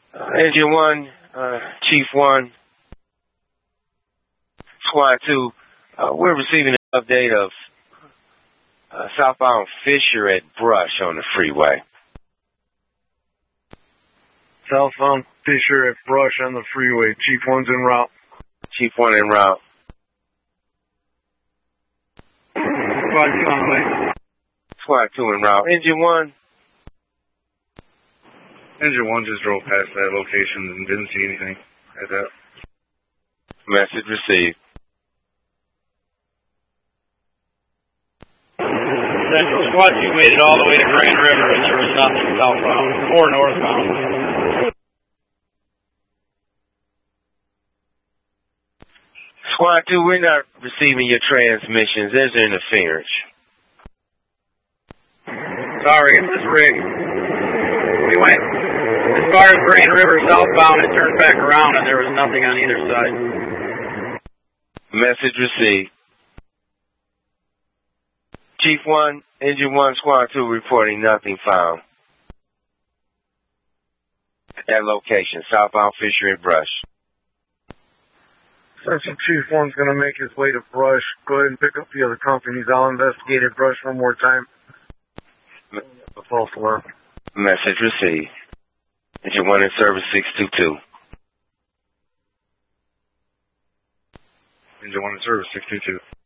Engine 1, Chief 1, Squad 2, we're receiving an update of southbound Fisher at Brush on the freeway. Southbound Fisher at Brush on the freeway. Chief 1's en route. Chief 1 en route. Squad 2 on the way. Squad 2 en route. Engine 1. Engine 1 just drove past that location and didn't see anything at that. Message received. Central Squad 2 made it all the way to Grand River and there was nothing southbound or northbound. Squad 2, we're not receiving your transmissions. There's interference. Sorry, this is Rick. We went as far as Grand River southbound and turned back around and there was nothing on either side. Message received. Chief 1, Engine 1, Squad 2 reporting nothing found at that location, southbound Fisher at Brush. Section Chief 1's going to make his way to Brush. Go ahead and pick up the other companies. I'll investigate at Brush one more time. A false alarm. Message received. Engine 1 in service 622. Engine 1 in service 622.